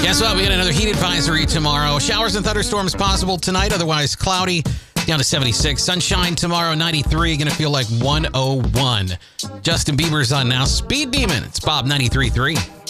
Guess what? We got another heat advisory tomorrow. Showers and thunderstorms possible tonight, otherwise cloudy, down to 76. Sunshine tomorrow, 93. Going to feel like 101. Justin Bieber's on now. Speed Demon. It's Bob 93.3.